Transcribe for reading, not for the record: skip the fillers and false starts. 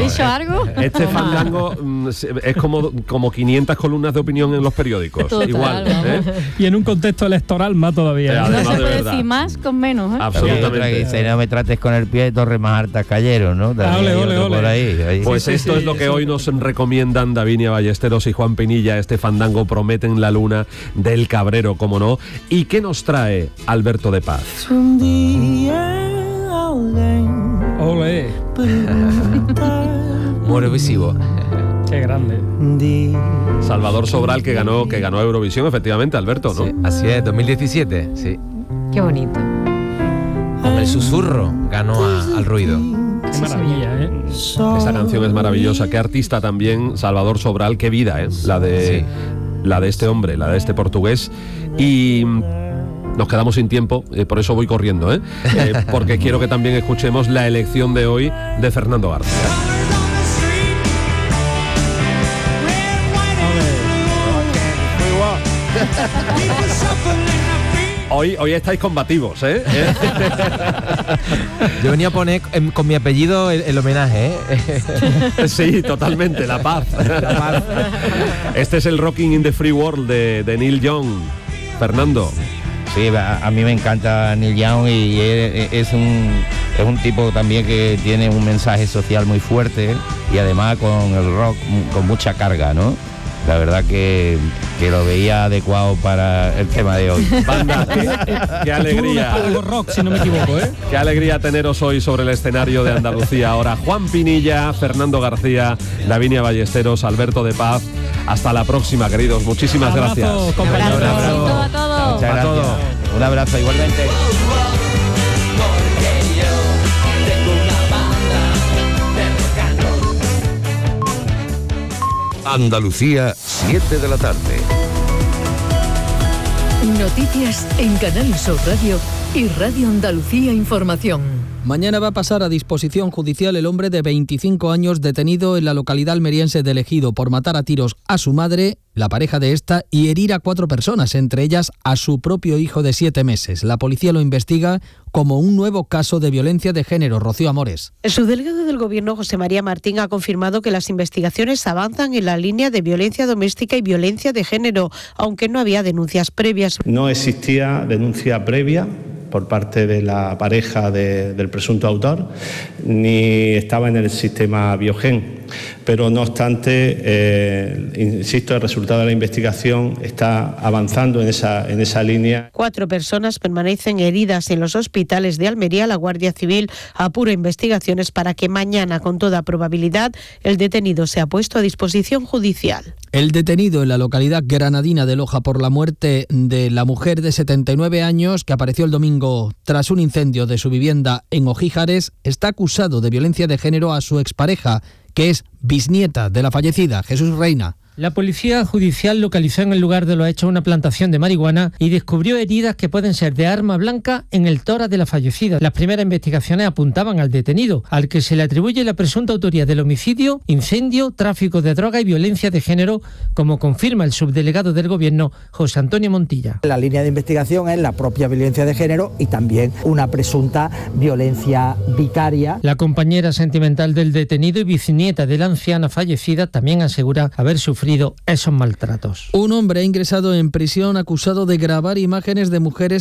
dicho algo? Este fandango es como 500 columnas de opinión en los periódicos. Total, igual. Y en un contexto electoral más todavía. No Además, se de puede verdad. decir más con menos, ¿eh? Absolutamente. Dice, no me trates con el pie de Torre más alta cayeron, ¿no? También Ole, hay otro ole. por ahí. Pues esto es lo que hoy nos recomiendan Davinia Ballesteros y Juan Pinilla. Este fandango Prometen la luna del Cabrero, como no. ¿Y qué nos trae Alberto de Paz? Ole, Muy visivo. qué grande. Salvador Sobral, que ganó Eurovisión, efectivamente, Alberto, ¿no? Sí, así es, 2017, sí. Qué bonito. Con el susurro ganó al ruido. Qué maravilla, ¿eh? Esa canción es maravillosa. Qué artista también, Salvador Sobral, qué vida, ¿eh? La de este hombre, la de este portugués. Y nos quedamos sin tiempo, por eso voy corriendo, porque quiero que también escuchemos la elección de hoy de Fernando García. Hoy estáis combativos, ¿eh? Yo venía a poner con mi apellido el homenaje, ¿eh? Sí, totalmente, la paz. Este es el Rocking in the Free World de Neil Young. Fernando. Sí, a mí me encanta Neil Young y es un tipo también que tiene un mensaje social muy fuerte y además con el rock con mucha carga, ¿no? La verdad que lo veía adecuado para el tema de hoy. Banda, qué alegría. Rock, si no me equivoco, ¿eh? Qué alegría teneros hoy sobre el escenario de Andalucía. Ahora Juan Pinilla, Fernando García, Davinia Ballesteros, Alberto de Paz. Hasta la próxima, queridos. Muchísimas gracias. Compañeros. Un abrazo a todos. Muchas gracias. Un abrazo igualmente. Andalucía, 7 de la tarde. Noticias en Canal Sur Radio y Radio Andalucía Información. Mañana va a pasar a disposición judicial el hombre de 25 años detenido en la localidad almeriense de Ejido por matar a tiros a su madre, la pareja de esta, y herir a 4 personas, entre ellas a su propio hijo de 7 meses. La policía lo investiga como un nuevo caso de violencia de género. Rocío Amores. El subdelegado del Gobierno, José María Martín, ha confirmado que las investigaciones avanzan en la línea de violencia doméstica y violencia de género, aunque no había denuncias previas. No existía denuncia previa por parte de la pareja del presunto autor, ni estaba en el sistema Biogen. Pero no obstante, insisto, el resultado de la investigación está avanzando en esa línea. 4 personas permanecen heridas en los hospitales de Almería. La Guardia Civil apura investigaciones para que mañana, con toda probabilidad, el detenido sea puesto a disposición judicial. El detenido en la localidad granadina de Loja por la muerte de la mujer de 79 años que apareció el domingo tras un incendio de su vivienda en Ojíjares está acusado de violencia de género a su expareja, que es bisnieta de la fallecida, Jesús Reina. La policía judicial localizó en el lugar de los hechos una plantación de marihuana y descubrió heridas que pueden ser de arma blanca en el tórax de la fallecida. Las primeras investigaciones apuntaban al detenido, al que se le atribuye la presunta autoría del homicidio, incendio, tráfico de droga y violencia de género, como confirma el subdelegado del Gobierno, José Antonio Montilla. La línea de investigación es la propia violencia de género y también una presunta violencia vicaria. La compañera sentimental del detenido y bisnieta de la anciana fallecida también asegura haber sufrido esos maltratos. Un hombre ha ingresado en prisión acusado de grabar imágenes de mujeres